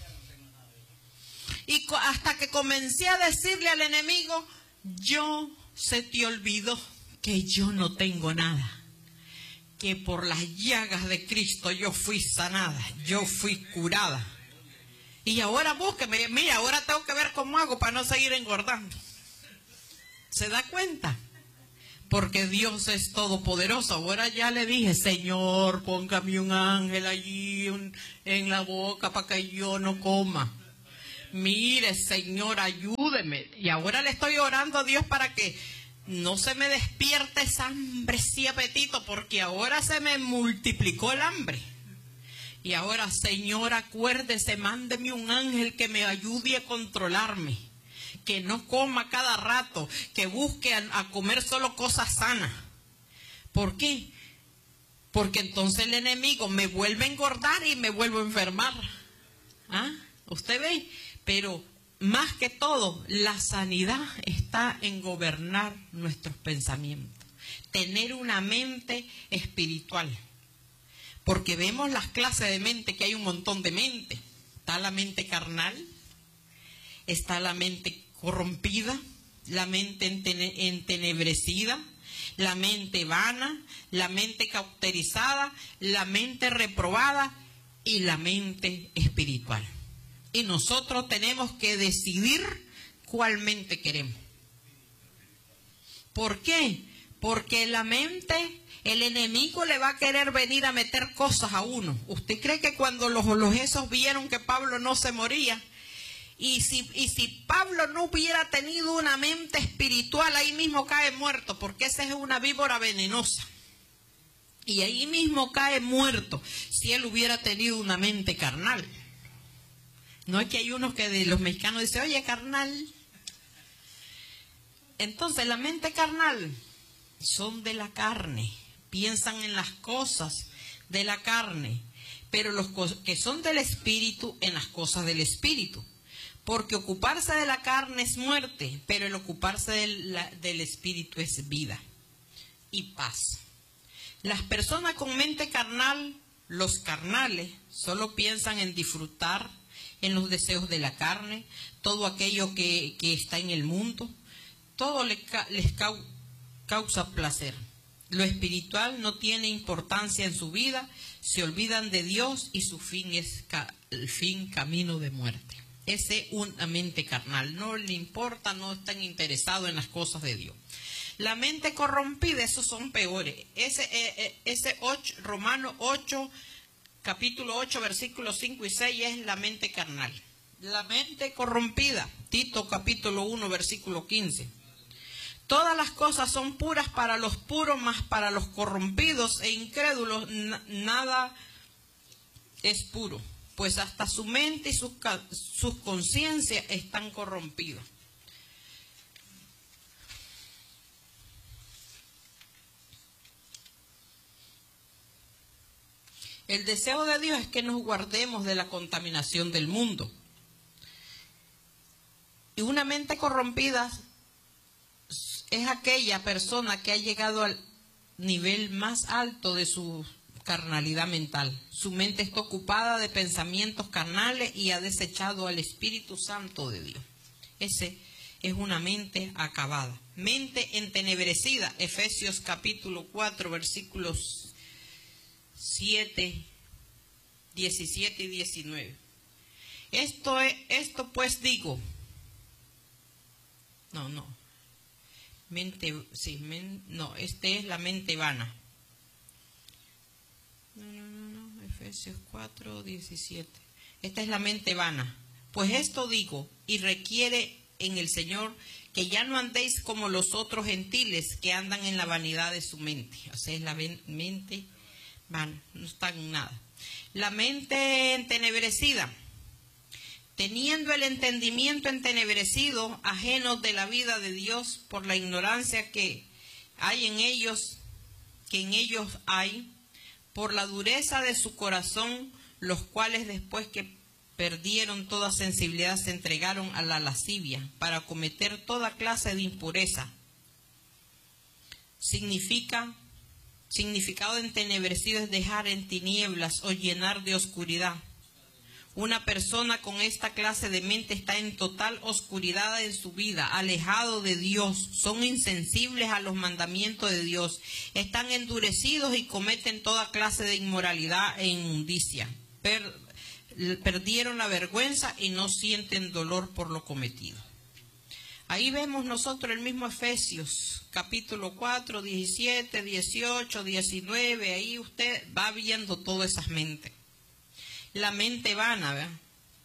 [SPEAKER 1] Y hasta que comencé a decirle al enemigo, yo, se te olvidó que yo no tengo nada, que por las llagas de Cristo yo fui sanada, yo fui curada. Y ahora búsqueme, mira, ahora tengo que ver cómo hago para no seguir engordando. ¿Se da cuenta? porque Dios es todopoderoso. Ahora ya le dije, Señor, póngame un ángel allí un, en la boca para que yo no coma. Mire, Señor, ayúdeme. Y ahora le estoy orando a Dios para que no se me despierte esa hambre, ese apetito, porque ahora se me multiplicó el hambre. Y ahora, Señor, acuérdese, mándeme un ángel que me ayude a controlarme. Que no coma cada rato, que busque a, a comer solo cosas sanas. ¿Por qué? Porque entonces el enemigo me vuelve a engordar y me vuelvo a enfermar. ¿Ah? ¿Usted ve? Pero más que todo, la sanidad está en gobernar nuestros pensamientos. Tener una mente espiritual. Porque vemos las clases de mente, que hay un montón de mente. Está la mente carnal, está la mente corrompida, la mente entenebrecida, la mente vana, la mente cauterizada, la mente reprobada y la mente espiritual. Y nosotros tenemos que decidir cuál mente queremos. ¿Por qué? Porque la mente, el enemigo le va a querer venir a meter cosas a uno. ¿Usted cree que cuando los, los esos vieron que Pablo no se moría? Y si, y si Pablo no hubiera tenido una mente espiritual, ahí mismo cae muerto, porque esa es una víbora venenosa. Y ahí mismo cae muerto, si él hubiera tenido una mente carnal. No es que hay unos que de los mexicanos dicen, oye, carnal. Entonces, la mente carnal son de la carne, piensan en las cosas de la carne, pero los que son del espíritu, en las cosas del espíritu. Porque ocuparse de la carne es muerte, pero el ocuparse del, la, del espíritu es vida y paz. Las personas con mente carnal, los carnales, solo piensan en disfrutar, en los deseos de la carne, todo aquello que, que está en el mundo, todo les, les cau, causa placer. Lo espiritual no tiene importancia en su vida, se olvidan de Dios y su fin es ca, el fin camino de muerte. Ese es una mente carnal, no le importa, no están interesados en las cosas de Dios. La mente corrompida, esos son peores. Ese, eh, ese ocho, Romanos ocho, capítulo ocho, versículos cinco y seis es la mente carnal. La mente corrompida, Tito capítulo uno, versículo quince. Todas las cosas son puras para los puros, mas para los corrompidos e incrédulos nada es puro. Pues hasta su mente y sus, sus conciencias están corrompidas. El deseo de Dios es que nos guardemos de la contaminación del mundo. Y una mente corrompida es aquella persona que ha llegado al nivel más alto de su carnalidad mental. Su mente está ocupada de pensamientos carnales y ha desechado al Espíritu Santo de Dios. Ese es una mente acabada. Mente entenebrecida, Efesios capítulo cuatro, versículos siete, diecisiete y diecinueve. Esto, es, esto pues digo, no, no, mente, sí, men, no, este es la mente vana. No, no, no, no, Efesios cuatro, diecisiete. Esta es la mente vana. Pues esto digo, y requiere en el Señor que ya no andéis como los otros gentiles que andan en la vanidad de su mente. O sea, es la mente vana, no está en nada. La mente entenebrecida, teniendo el entendimiento entenebrecido, ajenos de la vida de Dios por la ignorancia que hay en ellos, que en ellos hay, por la dureza de su corazón, los cuales después que perdieron toda sensibilidad se entregaron a la lascivia para cometer toda clase de impureza. Significa, significado de entenebrecido es dejar en tinieblas o llenar de oscuridad. Una persona con esta clase de mente está en total oscuridad en su vida, alejado de Dios, son insensibles a los mandamientos de Dios, están endurecidos y cometen toda clase de inmoralidad e inmundicia. Per, perdieron la vergüenza y no sienten dolor por lo cometido. Ahí vemos nosotros el mismo Efesios, capítulo cuatro, diecisiete, dieciocho, diecinueve, ahí usted va viendo todas esas mentes. La mente vana, ¿verdad?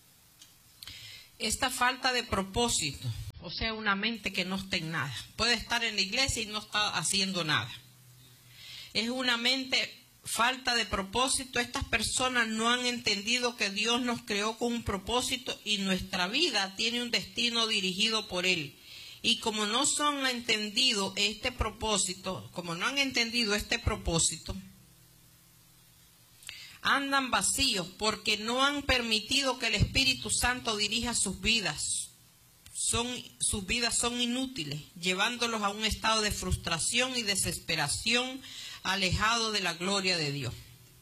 [SPEAKER 1] Esta falta de propósito, o sea, una mente que no está en nada. Puede estar en la iglesia y no está haciendo nada. Es una mente falta de propósito. Estas personas no han entendido que Dios nos creó con un propósito y nuestra vida tiene un destino dirigido por Él. Y como no son entendido este propósito, como no han entendido este propósito, andan vacíos porque no han permitido que el Espíritu Santo dirija sus vidas. Son, sus vidas son inútiles, llevándolos a un estado de frustración y desesperación, alejado de la gloria de Dios.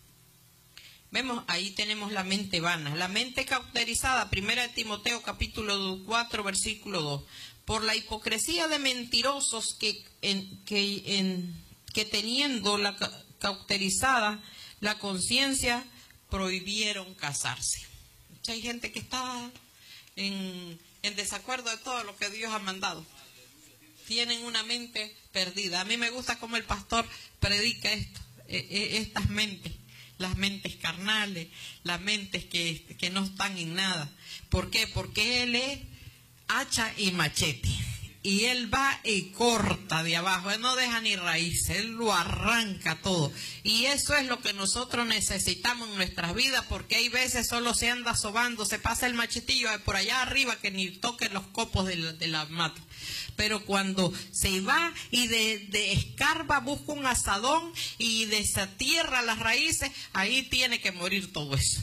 [SPEAKER 1] Vemos, ahí tenemos la mente vana, la mente cauterizada, primera de Timoteo capítulo cuatro, versículo dos. Por la hipocresía de mentirosos que, en, que, en, que teniendo la cauterizada la conciencia, prohibieron casarse. O sea, hay gente que está en, en desacuerdo de todo lo que Dios ha mandado. Tienen una mente perdida. A mí me gusta cómo el pastor predica esto, eh, estas mentes, las mentes carnales, las mentes que, que no están en nada. ¿Por qué? Porque él es hacha y machete. Y él va y corta de abajo, él no deja ni raíz, él lo arranca todo. Y eso es lo que nosotros necesitamos en nuestras vidas, porque hay veces solo se anda sobando, se pasa el machetillo por allá arriba que ni toque los copos de la, de la mata. Pero cuando se va y de, de escarba busca un asadón y desatierra las raíces, ahí tiene que morir todo eso.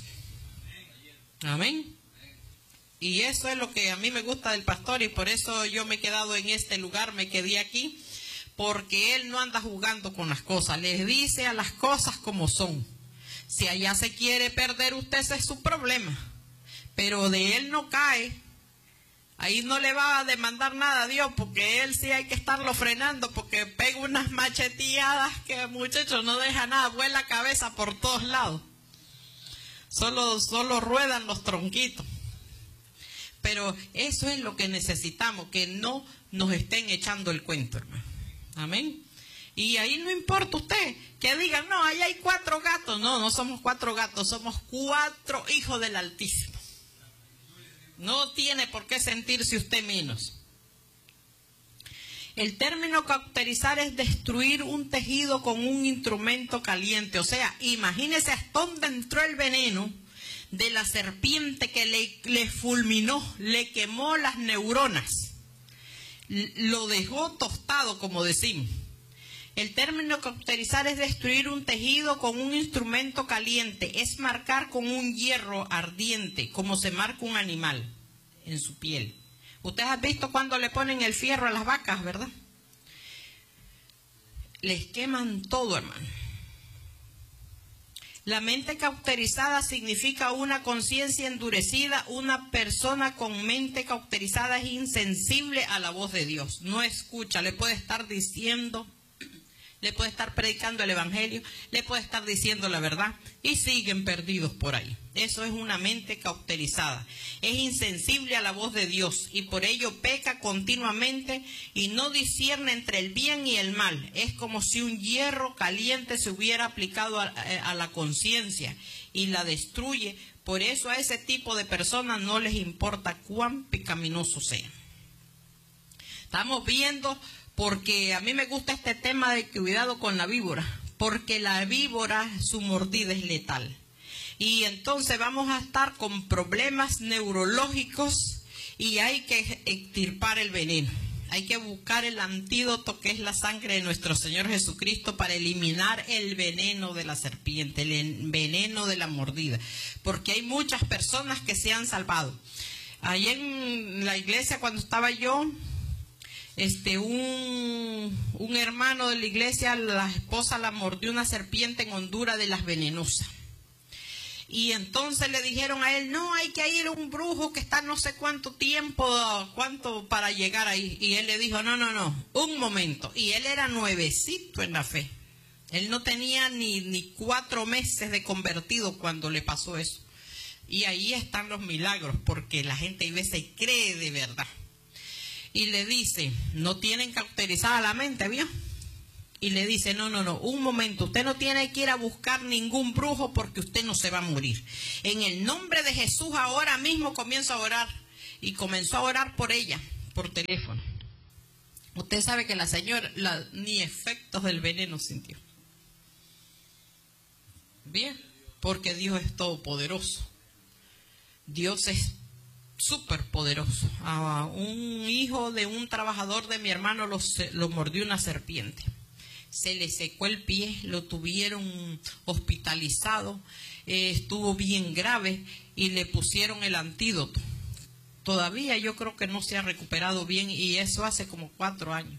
[SPEAKER 1] Amén. Y eso es lo que a mí me gusta del pastor, y por eso yo me he quedado en este lugar, me quedé aquí, porque él no anda jugando con las cosas, les dice a las cosas como son. Si allá se quiere perder usted, ese es su problema, pero de él no cae, ahí no le va a demandar nada a Dios, porque él sí hay que estarlo frenando, porque pega unas macheteadas que muchachos no deja nada, vuela la cabeza por todos lados, solo, solo ruedan los tronquitos. Pero eso es lo que necesitamos, que no nos estén echando el cuento, hermano. Amén. Y ahí no importa usted, que digan, no, ahí hay cuatro gatos. No, no somos cuatro gatos, somos cuatro hijos del Altísimo. No tiene por qué sentirse usted menos. El término cauterizar es destruir un tejido con un instrumento caliente. O sea, imagínese hasta dónde entró el veneno de la serpiente que le, le fulminó, le quemó las neuronas, lo dejó tostado, como decimos. El término cauterizar es destruir un tejido con un instrumento caliente, es marcar con un hierro ardiente, como se marca un animal en su piel. Ustedes han visto cuando le ponen el fierro a las vacas, ¿verdad? Les queman todo, hermano. La mente cauterizada significa una conciencia endurecida. Una persona con mente cauterizada es insensible a la voz de Dios. No escucha, le puede estar diciendo, le puede estar predicando el evangelio, le puede estar diciendo la verdad y siguen perdidos por ahí. Eso es una mente cauterizada. Es insensible a la voz de Dios y por ello peca continuamente y no discierne entre el bien y el mal. Es como si un hierro caliente se hubiera aplicado a, a la conciencia y la destruye. Por eso a ese tipo de personas no les importa cuán pecaminoso sea. Estamos viendo, porque a mí me gusta este tema de cuidado con la víbora, porque la víbora, su mordida es letal. Y entonces vamos a estar con problemas neurológicos y hay que extirpar el veneno. Hay que buscar el antídoto, que es la sangre de nuestro Señor Jesucristo, para eliminar el veneno de la serpiente, el veneno de la mordida. Porque hay muchas personas que se han salvado. Ahí en la iglesia, cuando estaba yo, este un, un hermano de la iglesia, la esposa la mordió una serpiente en Honduras de las venenosas. Y entonces le dijeron a él, no, hay que ir a un brujo que está no sé cuánto tiempo, cuánto para llegar ahí. Y él le dijo, no, no, no, un momento. Y él era nuevecito en la fe. Él no tenía ni, ni cuatro meses de convertido cuando le pasó eso. Y ahí están los milagros, porque la gente a veces cree de verdad. y le dice, no tienen cauterizada la mente, ¿vio? Y le dice, no, no, no, un momento, usted no tiene que ir a buscar ningún brujo porque usted no se va a morir. En el nombre de Jesús ahora mismo comienzo a orar. Y comenzó a orar por ella, por teléfono. Usted sabe que la señora la, ni efectos del veneno sintió. Bien, porque Dios es todopoderoso. Dios es súper poderoso. A un hijo de un trabajador de mi hermano lo, lo mordió una serpiente. Se le secó el pie, lo tuvieron hospitalizado, eh, estuvo bien grave y le pusieron el antídoto. Todavía yo creo que no se ha recuperado bien y eso hace como cuatro años.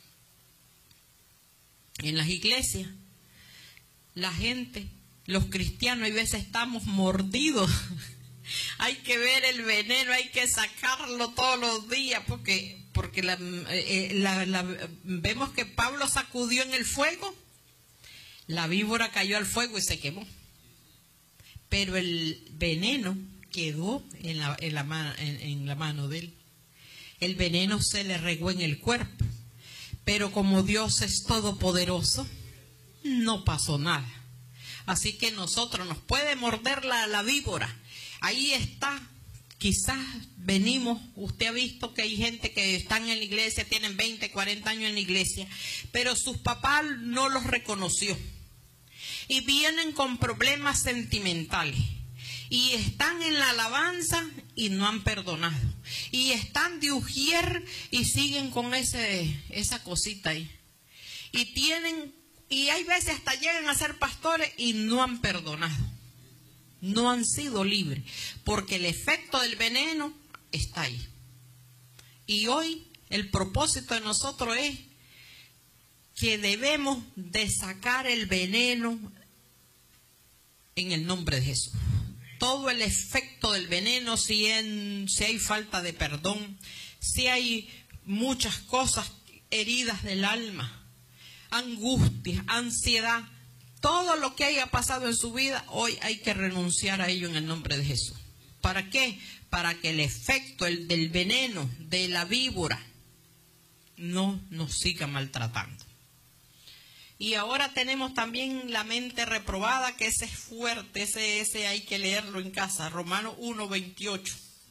[SPEAKER 1] En las iglesias, la gente, los cristianos, a veces estamos mordidos. Hay que ver el veneno, hay que sacarlo todos los días porque, porque la, eh, la, la, vemos que Pablo sacudió en el fuego, la víbora cayó al fuego y se quemó. Pero el veneno quedó en la, en, la mano, en, en la mano de él. El veneno se le regó en el cuerpo. Pero como Dios es todopoderoso, no pasó nada. Así que nosotros nos puede morder la, la víbora. Ahí está. Quizás venimos, usted ha visto que hay gente que están en la iglesia, tienen veinte, cuarenta años en la iglesia, pero sus papás no los reconoció. Y vienen con problemas sentimentales. Y están en la alabanza y no han perdonado. Y están de ujier y siguen con ese, esa cosita ahí. Y tienen, y hay veces hasta llegan a ser pastores y no han perdonado. No han sido libres. Porque el efecto del veneno está ahí. Y hoy el propósito de nosotros es que debemos de sacar el veneno en el nombre de Jesús. Todo el efecto del veneno, si, en, si hay falta de perdón, si hay muchas cosas, heridas del alma, angustia, ansiedad, todo lo que haya pasado en su vida, hoy hay que renunciar a ello en el nombre de Jesús. ¿Para qué? Para que el efecto el del veneno, de la víbora, no nos siga maltratando. Y ahora tenemos también la mente reprobada, que ese es fuerte, ese, ese hay que leerlo en casa, Romanos uno, veintiocho.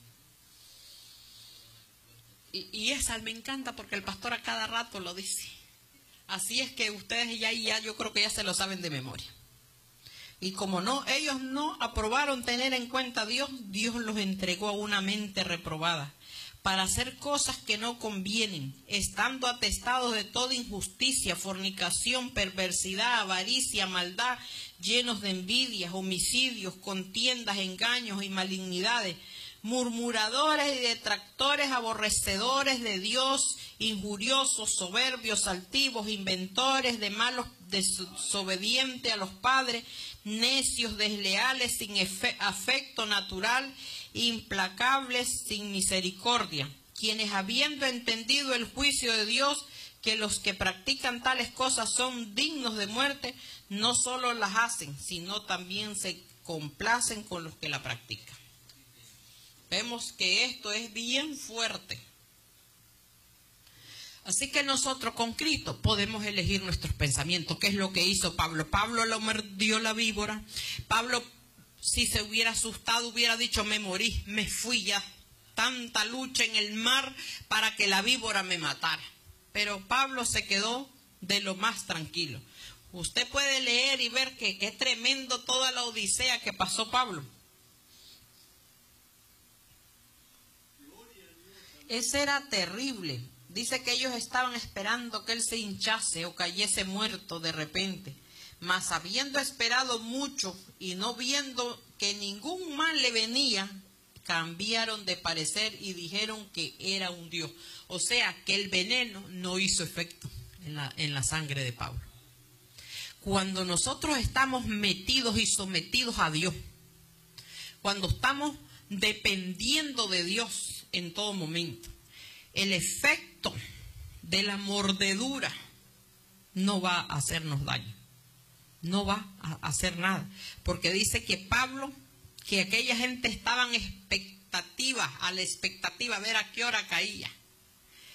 [SPEAKER 1] Y, y esa me encanta porque el pastor a cada rato lo dice. Así es que ustedes ya, ya yo creo que ya se lo saben de memoria. Y como no, ellos no aprobaron tener en cuenta a Dios, Dios los entregó a una mente reprobada para hacer cosas que no convienen, estando atestados de toda injusticia, fornicación, perversidad, avaricia, maldad, llenos de envidias, homicidios, contiendas, engaños y malignidades, murmuradores y detractores, aborrecedores de Dios, injuriosos, soberbios, altivos, inventores de malos, desobedientes a los padres, necios, desleales, sin afecto natural, implacables, sin misericordia, quienes habiendo entendido el juicio de Dios, que los que practican tales cosas son dignos de muerte, no solo las hacen, sino también se complacen con los que la practican. Vemos que esto es bien fuerte. Así que nosotros con Cristo podemos elegir nuestros pensamientos. ¿Qué es lo que hizo Pablo? Pablo lo mordió la víbora. Pablo, si se hubiera asustado, hubiera dicho, me morí, me fui ya. Tanta lucha en el mar para que la víbora me matara. Pero Pablo se quedó de lo más tranquilo. Usted puede leer y ver que qué tremendo toda la odisea que pasó Pablo. Ese era terrible. Dice que ellos estaban esperando que él se hinchase o cayese muerto de repente. Mas habiendo esperado mucho y no viendo que ningún mal le venía, cambiaron de parecer y dijeron que era un dios. O sea, que el veneno no hizo efecto en la, en la sangre de Pablo. Cuando nosotros estamos metidos y sometidos a Dios, cuando estamos dependiendo de Dios en todo momento, el efecto de la mordedura no va a hacernos daño, no va a hacer nada, porque dice que Pablo, que aquella gente estaba en expectativa, a la expectativa, a ver a qué hora caía.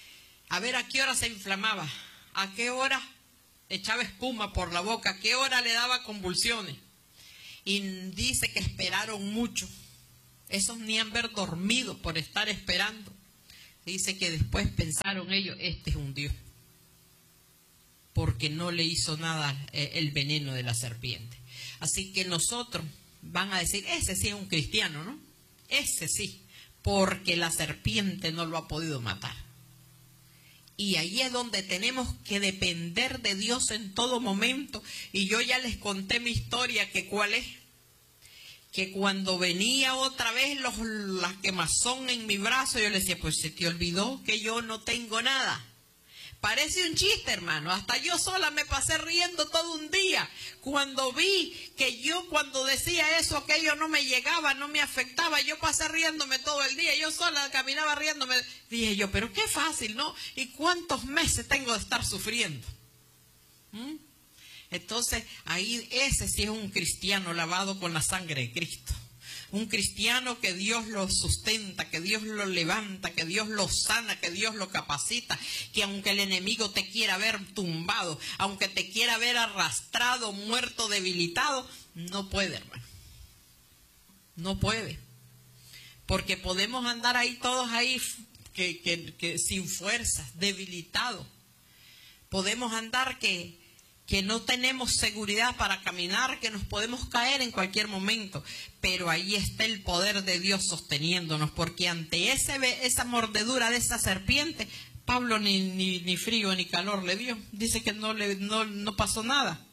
[SPEAKER 1] a ver a qué hora se inflamaba, a qué hora echaba espuma por la boca, a qué hora le daba convulsiones. Y dice que esperaron mucho. Esos ni han ver dormido por estar esperando. Dice que después pensaron ellos, este es un Dios, porque no le hizo nada el veneno de la serpiente. Así que nosotros van a decir, ese sí es un cristiano, ¿no? Ese sí, porque la serpiente no lo ha podido matar. Y ahí es donde tenemos que depender de Dios en todo momento. Y yo ya les conté mi historia, que cuál es. Que cuando venía otra vez los, la quemazón en mi brazo, yo le decía, pues se te olvidó que yo no tengo nada. Parece un chiste, hermano. Hasta yo sola me pasé riendo todo un día. Cuando vi que yo cuando decía eso, aquello no me llegaba, no me afectaba, yo pasé riéndome todo el día. Yo sola caminaba riéndome. Dije yo, pero qué fácil, ¿no? ¿Y cuántos meses tengo de estar sufriendo? ¿Mm? Entonces, ahí ese sí es un cristiano lavado con la sangre de Cristo. Un cristiano que Dios lo sustenta, que Dios lo levanta, que Dios lo sana, que Dios lo capacita, que aunque el enemigo te quiera ver tumbado, aunque te quiera ver arrastrado, muerto, debilitado, no puede, hermano. No puede. Porque podemos andar ahí todos ahí que, que, que sin fuerzas, debilitados. Podemos andar que... que no tenemos seguridad para caminar, que nos podemos caer en cualquier momento, pero ahí está el poder de Dios sosteniéndonos, porque ante ese, esa mordedura de esa serpiente, Pablo ni, ni, ni frío ni calor le dio, dice que no, le, no, no pasó nada.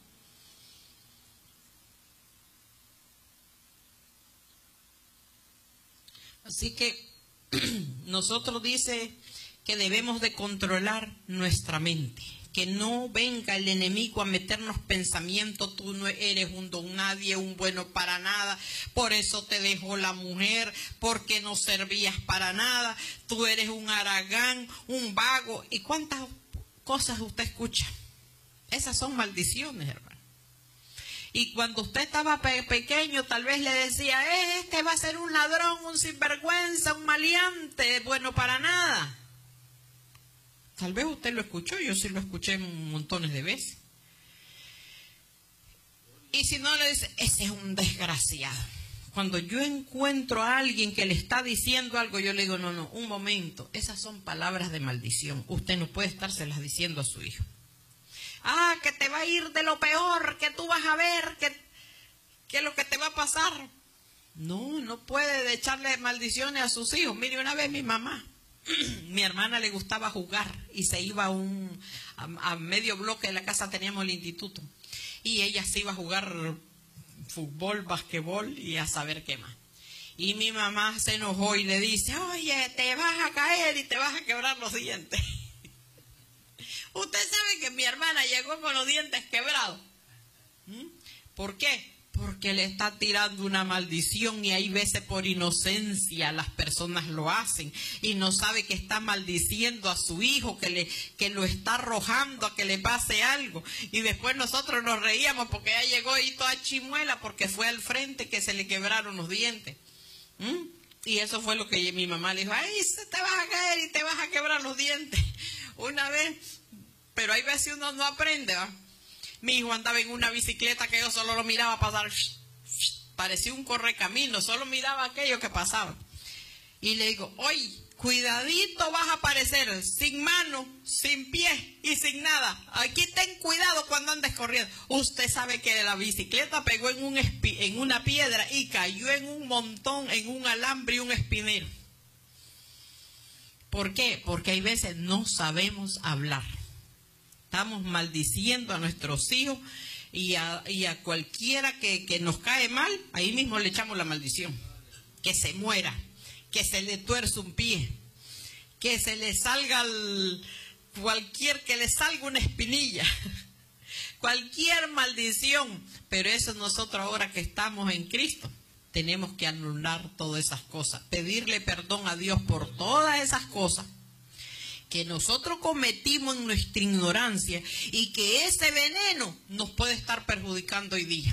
[SPEAKER 1] Así que nosotros dice que debemos de controlar nuestra mente. Que no venga el enemigo a meternos pensamientos, tú no eres un don nadie, un bueno para nada, por eso te dejó la mujer, porque no servías para nada, tú eres un haragán, un vago. ¿Y cuántas cosas usted escucha? Esas son maldiciones, hermano. Y cuando usted estaba pe pequeño, tal vez le decía, eh, este va a ser un ladrón, un sinvergüenza, un maleante, bueno para nada. Tal vez usted lo escuchó, yo sí lo escuché montones de veces. Y si no, le dice, ese es un desgraciado. Cuando yo encuentro a alguien que le está diciendo algo, yo le digo, no, no, un momento, esas son palabras de maldición. Usted no puede estárselas diciendo a su hijo. Ah, que te va a ir de lo peor, que tú vas a ver, que, que lo que te va a pasar. No, no puede echarle maldiciones a sus hijos. Mire, una vez mi mamá, mi hermana le gustaba jugar y se iba a un a, a medio bloque de la casa, teníamos el instituto, y ella se iba a jugar fútbol, basquetbol y a saber qué más. Y mi mamá se enojó y le dice, oye, te vas a caer y te vas a quebrar los dientes. Usted sabe que mi hermana llegó con los dientes quebrados. ¿Mm? ¿Por qué? Porque le está tirando una maldición, y hay veces por inocencia las personas lo hacen y no sabe que está maldiciendo a su hijo, que, le, que lo está arrojando a que le pase algo. Y después nosotros nos reíamos porque ella llegó y toda chimuela porque fue al frente que se le quebraron los dientes. ¿Mm? Y eso fue lo que mi mamá le dijo, ay, te vas a caer y te vas a quebrar los dientes. Una vez, pero hay veces uno no aprende, ¿va? Mi hijo andaba en una bicicleta que yo solo lo miraba pasar, parecía un correcamino, solo miraba aquello que pasaba. Y le digo, oye, cuidadito vas a aparecer, sin mano, sin pie y sin nada. Aquí ten cuidado cuando andes corriendo. Usted sabe que la bicicleta pegó en, un en una piedra y cayó en un montón, en un alambre y un espinero. ¿Por qué? Porque hay veces no sabemos hablar. Estamos maldiciendo a nuestros hijos y a, y a cualquiera que, que nos cae mal, ahí mismo le echamos la maldición. Que se muera, que se le tuerce un pie, que se le salga el, cualquier, que le salga una espinilla, cualquier maldición. Pero eso nosotros ahora que estamos en Cristo, tenemos que anular todas esas cosas, pedirle perdón a Dios por todas esas cosas que nosotros cometimos en nuestra ignorancia y que ese veneno nos puede estar perjudicando hoy día.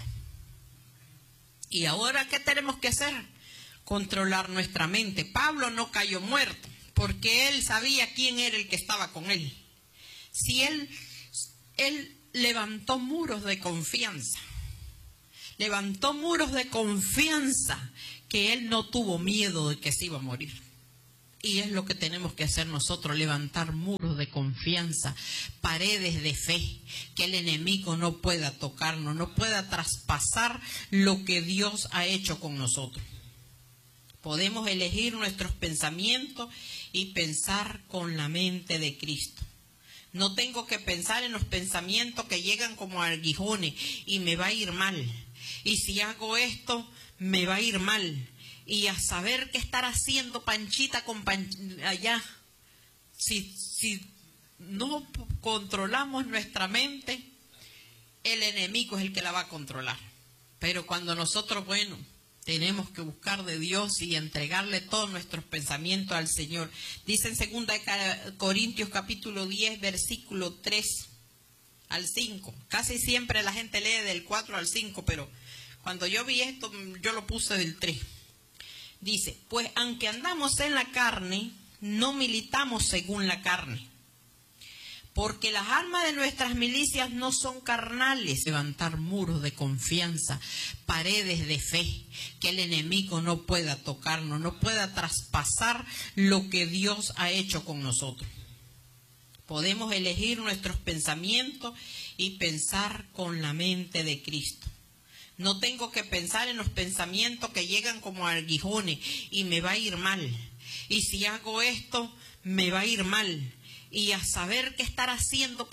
[SPEAKER 1] ¿Y ahora qué tenemos que hacer? Controlar nuestra mente. Pablo no cayó muerto, porque él sabía quién era el que estaba con él. Si él, él levantó muros de confianza, levantó muros de confianza que él no tuvo miedo de que se iba a morir. Y es lo que tenemos que hacer nosotros, levantar muros de confianza, paredes de fe, que el enemigo no pueda tocarnos, no pueda traspasar lo que Dios ha hecho con nosotros. Podemos elegir nuestros pensamientos y pensar con la mente de Cristo. No tengo que pensar en los pensamientos que llegan como aguijones y me va a ir mal. Y si hago esto, me va a ir mal. Y a saber qué estar haciendo Panchita con Pan... allá. Si, si no controlamos nuestra mente, el enemigo es el que la va a controlar. Pero cuando nosotros, bueno, tenemos que buscar de Dios y entregarle todos nuestros pensamientos al Señor. Dice en segunda Corintios capítulo diez, versículo tres al cinco. Casi siempre la gente lee del cuatro al cinco, pero cuando yo vi esto, yo lo puse del tres. Dice, pues aunque andamos en la carne, no militamos según la carne. Porque las armas de nuestras milicias no son carnales. Levantar muros de confianza, paredes de fe, que el enemigo no pueda tocarnos, no pueda traspasar lo que Dios ha hecho con nosotros. Podemos elegir nuestros pensamientos y pensar con la mente de Cristo. No tengo que pensar en los pensamientos que llegan como aguijones y me va a ir mal. Y si hago esto, me va a ir mal. Y a saber qué estar haciendo